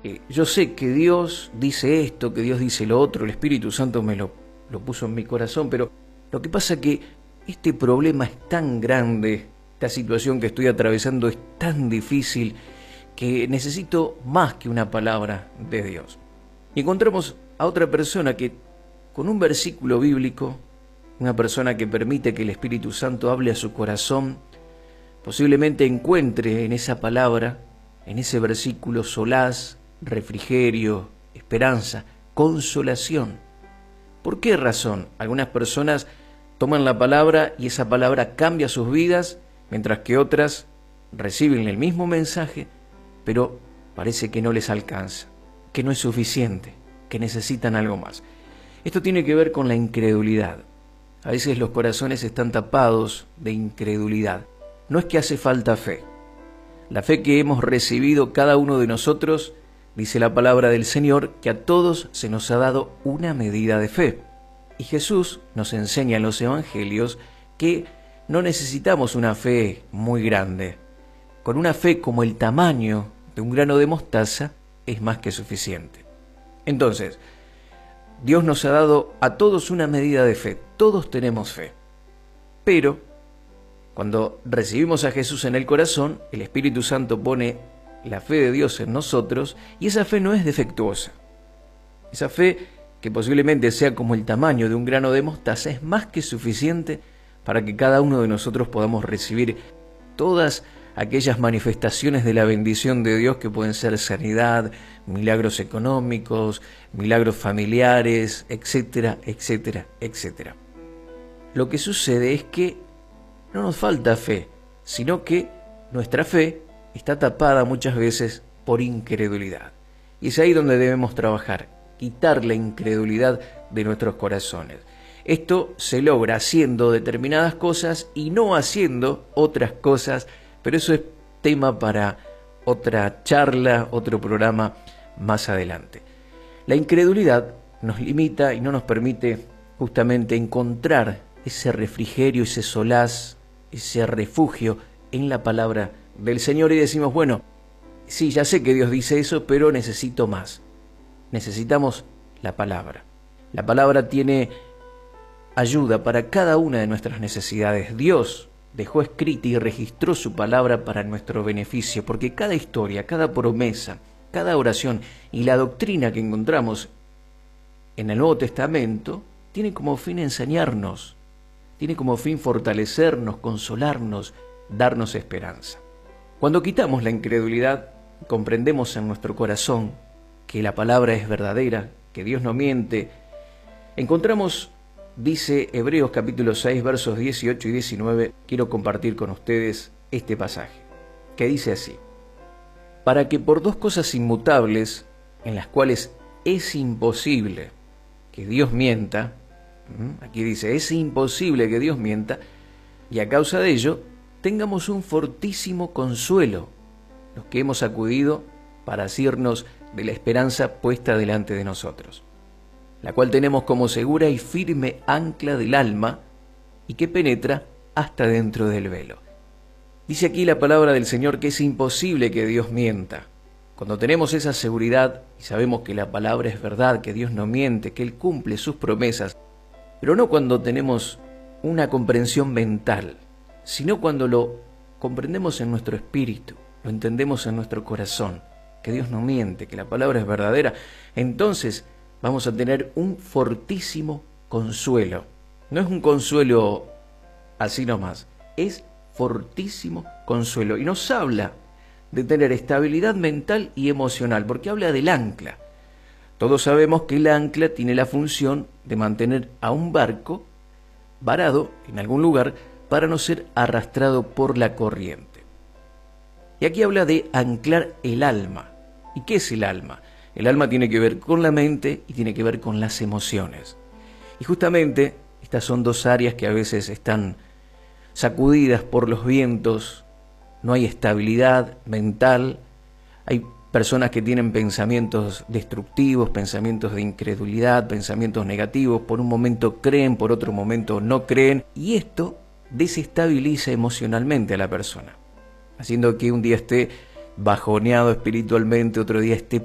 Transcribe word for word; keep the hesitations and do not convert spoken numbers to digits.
Eh, yo sé que Dios dice esto, que Dios dice lo otro, el Espíritu Santo me lo, lo puso en mi corazón, pero lo que pasa es que este problema es tan grande, esta situación que estoy atravesando es tan difícil, que necesito más que una palabra de Dios. Y encontramos a otra persona que, con un versículo bíblico, una persona que permite que el Espíritu Santo hable a su corazón, posiblemente encuentre en esa palabra, en ese versículo, solaz, refrigerio, esperanza, consolación. ¿Por qué razón? Algunas personas toman la palabra y esa palabra cambia sus vidas, mientras que otras reciben el mismo mensaje, pero parece que no les alcanza, que no es suficiente, que necesitan algo más. Esto tiene que ver con la incredulidad. A veces los corazones están tapados de incredulidad. No es que hace falta fe. La fe que hemos recibido cada uno de nosotros, dice la palabra del Señor, que a todos se nos ha dado una medida de fe. Y Jesús nos enseña en los evangelios que no necesitamos una fe muy grande. Con una fe como el tamaño de un grano de mostaza es más que suficiente. Entonces, Dios nos ha dado a todos una medida de fe. Todos tenemos fe. Pero cuando recibimos a Jesús en el corazón, el Espíritu Santo pone la fe de Dios en nosotros y esa fe no es defectuosa. Esa fe, que posiblemente sea como el tamaño de un grano de mostaza, es más que suficiente para que cada uno de nosotros podamos recibir todas aquellas manifestaciones de la bendición de Dios que pueden ser sanidad, milagros económicos, milagros familiares, etcétera, etcétera, etcétera. Lo que sucede es que no nos falta fe, sino que nuestra fe está tapada muchas veces por incredulidad. Y es ahí donde debemos trabajar, quitar la incredulidad de nuestros corazones. Esto se logra haciendo determinadas cosas y no haciendo otras cosas, pero eso es tema para otra charla, otro programa más adelante. La incredulidad nos limita y no nos permite justamente encontrar ese refrigerio, ese solaz, ese refugio en la palabra del Señor y decimos, bueno, sí, ya sé que Dios dice eso, pero necesito más. Necesitamos la palabra. La palabra tiene ayuda para cada una de nuestras necesidades. Dios dejó escrita y registró su palabra para nuestro beneficio, porque cada historia, cada promesa, cada oración y la doctrina que encontramos en el Nuevo Testamento tiene como fin enseñarnos, tiene como fin fortalecernos, consolarnos, darnos esperanza. Cuando quitamos la incredulidad, comprendemos en nuestro corazón que la palabra es verdadera, que Dios no miente. Encontramos, dice Hebreos capítulo seis, versos dieciocho y diecinueve, quiero compartir con ustedes este pasaje, que dice así: para que por dos cosas inmutables, en las cuales es imposible que Dios mienta, aquí dice, es imposible que Dios mienta, y a causa de ello, tengamos un fortísimo consuelo, los que hemos acudido para asirnos de la esperanza puesta delante de nosotros, la cual tenemos como segura y firme ancla del alma y que penetra hasta dentro del velo. Dice aquí la palabra del Señor que es imposible que Dios mienta. Cuando tenemos esa seguridad y sabemos que la palabra es verdad, que Dios no miente, que Él cumple sus promesas, pero no cuando tenemos una comprensión mental, sino cuando lo comprendemos en nuestro espíritu, lo entendemos en nuestro corazón, que Dios no miente, que la palabra es verdadera, entonces vamos a tener un fortísimo consuelo. No es un consuelo así nomás, es fortísimo consuelo. Y nos habla de tener estabilidad mental y emocional, porque habla del ancla. Todos sabemos que el ancla tiene la función de mantener a un barco varado en algún lugar para no ser arrastrado por la corriente. Y aquí habla de anclar el alma. ¿Y qué es el alma? El alma tiene que ver con la mente y tiene que ver con las emociones. Y justamente estas son dos áreas que a veces están sacudidas por los vientos, no hay estabilidad mental, hay personas que tienen pensamientos destructivos, pensamientos de incredulidad, pensamientos negativos, por un momento creen, por otro momento no creen, y esto desestabiliza emocionalmente a la persona, haciendo que un día esté bajoneado espiritualmente, otro día esté